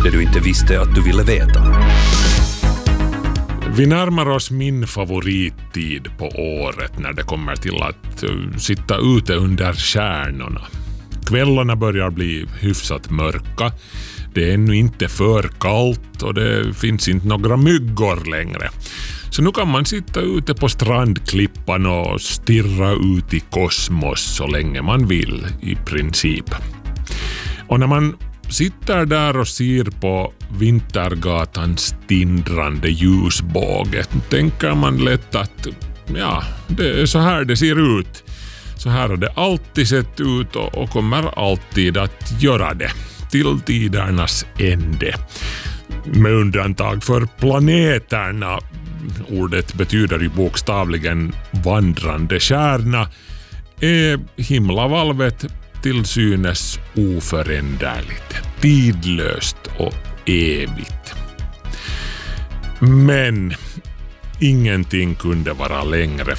Det du inte visste att du ville veta. Vi närmar oss min favorittid på året när det kommer till att sitta ute under stjärnorna. Kvällarna börjar bli hyfsat mörka. Det är ännu inte för kallt och det finns inte några myggor längre. Så nu kan man sitta ute på strandklippan och stirra ut i kosmos så länge man vill i princip. Och när man sitter där och ser på Vintergatans tindrande ljusbåge tänker man lätt att ja, det är så här det ser ut. Så här har det alltid sett ut och kommer alltid att göra det till tidernas ände. Med undantag för planeterna. Ordet betyder ju bokstavligen vandrande stjärna. Är himlavalvet till synes oföränderligt, tidlöst och evigt. Men ingenting kunde vara längre